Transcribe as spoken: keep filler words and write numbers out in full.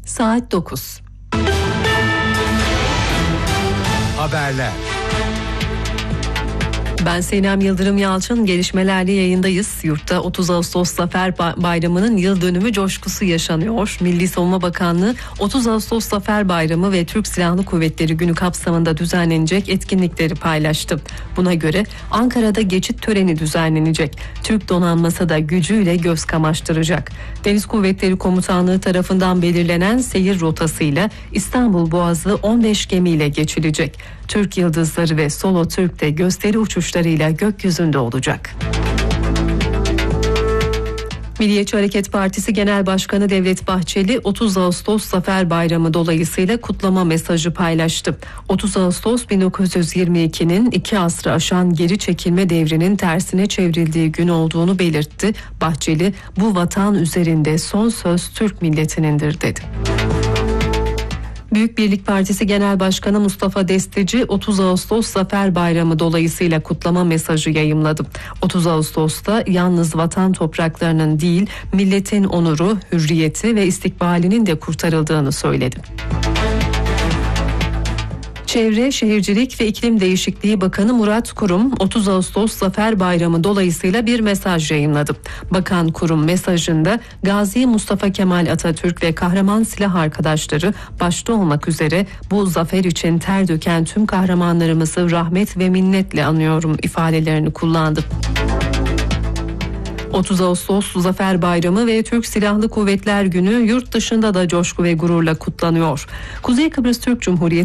Saat dokuz. Haberler. Ben Sinem Yıldırım Yalçın, gelişmelerle yayındayız. Yurtta otuz Ağustos Zafer Bayramı'nın yıl dönümü coşkusu yaşanıyor. Milli Savunma Bakanlığı otuz Ağustos Zafer Bayramı ve Türk Silahlı Kuvvetleri Günü kapsamında düzenlenecek etkinlikleri paylaştı. Buna göre Ankara'da geçit töreni düzenlenecek. Türk donanması da gücüyle göz kamaştıracak. Deniz Kuvvetleri Komutanlığı tarafından belirlenen seyir rotasıyla İstanbul Boğazı on beş gemiyle geçilecek. Türk Yıldızları ve Solo Türk de gösteri uçuşlarıyla gökyüzünde olacak. Milliyetçi Hareket Partisi Genel Başkanı Devlet Bahçeli otuz Ağustos Zafer Bayramı dolayısıyla kutlama mesajı paylaştı. otuz Ağustos bin dokuz yüz yirmi ikinin iki asrı aşan geri çekilme devrinin tersine çevrildiği gün olduğunu belirtti. Bahçeli, bu vatan üzerinde son söz Türk milletinindir dedi. Büyük Birlik Partisi Genel Başkanı Mustafa Destici otuz Ağustos Zafer Bayramı dolayısıyla kutlama mesajı yayımladı. otuz Ağustos'ta yalnız vatan topraklarının değil, milletin onuru, hürriyeti ve istikbalinin de kurtarıldığını söyledi. Çevre, Şehircilik ve İklim Değişikliği Bakanı Murat Kurum otuz Ağustos Zafer Bayramı dolayısıyla bir mesaj yayımladı. Bakan Kurum mesajında Gazi Mustafa Kemal Atatürk ve kahraman silah arkadaşları başta olmak üzere bu zafer için ter döken tüm kahramanlarımızı rahmet ve minnetle anıyorum ifadelerini kullandı. otuz Ağustos Zafer Bayramı ve Türk Silahlı Kuvvetler Günü yurt dışında da coşku ve gururla kutlanıyor. Kuzey Kıbrıs Türk Cumhuriyeti